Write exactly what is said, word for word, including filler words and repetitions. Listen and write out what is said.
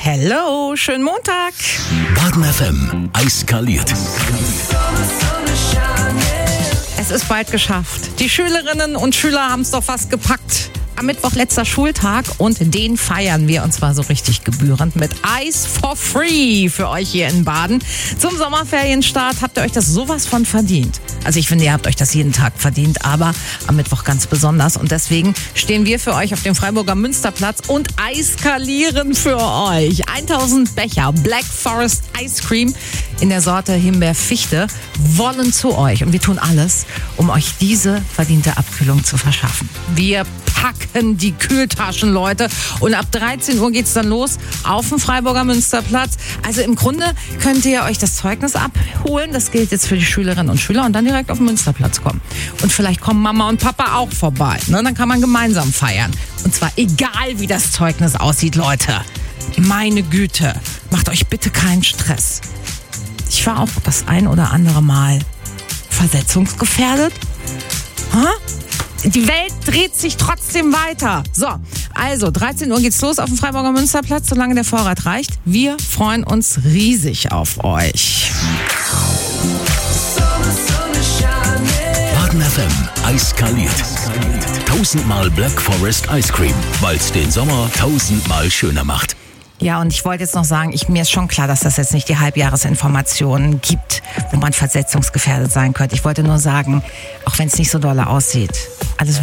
Hello, schönen Montag. Baden F M, eiskaliert. Es ist bald geschafft. Die Schülerinnen und Schüler haben es doch fast gepackt. Am Mittwoch letzter Schultag und den feiern wir, und zwar so richtig gebührend mit Eis for free für euch hier in Baden. Zum Sommerferienstart habt ihr euch das sowas von verdient. Also ich finde, ihr habt euch das jeden Tag verdient, aber am Mittwoch ganz besonders. Und deswegen stehen wir für euch auf dem Freiburger Münsterplatz und eiskalieren für euch. tausend Becher Black Forest Ice Cream in der Sorte Himbeer-Fichte wollen zu euch. Und wir tun alles, um euch diese verdiente Abkühlung zu verschaffen. Wir packen die Kühltaschen, Leute. Und ab dreizehn Uhr geht's dann los auf dem Freiburger Münsterplatz. Also im Grunde könnt ihr euch das Zeugnis abholen. Das gilt jetzt für die Schülerinnen und Schüler und dann direkt auf den Münsterplatz kommen. Und vielleicht kommen Mama und Papa auch vorbei. Ne? Dann kann man gemeinsam feiern. Und zwar egal, wie das Zeugnis aussieht, Leute. Meine Güte, macht euch bitte keinen Stress. Ich war auch das ein oder andere Mal versetzungsgefährdet. Ha? Die Welt dreht sich trotzdem weiter. So, also dreizehn Uhr geht's los auf dem Freiburger Münsterplatz, solange der Vorrat reicht. Wir freuen uns riesig auf euch. Baden F M, eiskaliert. Tausendmal Black Forest Ice Cream, weil's den Sommer tausendmal schöner macht. Ja, und ich wollte jetzt noch sagen, ich, mir ist schon klar, dass das jetzt nicht die Halbjahresinformationen gibt, wo man versetzungsgefährdet sein könnte. Ich wollte nur sagen, auch wenn es nicht so dolle aussieht, alles